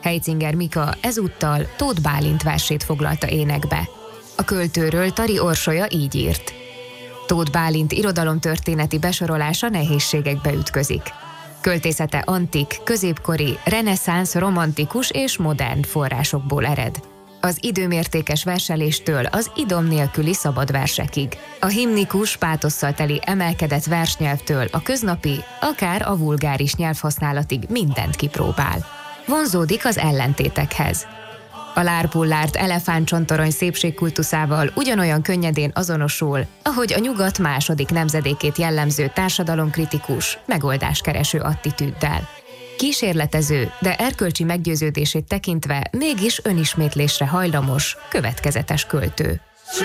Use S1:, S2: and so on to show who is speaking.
S1: Heitzinger Mika ezúttal Tóth Bálint versét foglalta énekbe. A költőről Tari Orsolya így írt: Tóth Bálint irodalomtörténeti besorolása nehézségekbe ütközik. Költészete antik, középkori, reneszánsz, romantikus és modern forrásokból ered. Az időmértékes verseléstől az idom nélküli szabad versekig. A himnikus, pátosszal teli emelkedett versnyelvtől a köznapi, akár a vulgáris nyelvhasználatig mindent kipróbál. Vonzódik az ellentétekhez. A Lárpullárt elefántcsontorony szépségkultuszával ugyanolyan könnyedén azonosul, ahogy a nyugat második nemzedékét jellemző társadalomkritikus, megoldáskereső attitűddel. Kísérletező, de erkölcsi meggyőződését tekintve mégis önismétlésre hajlamos, következetes költő.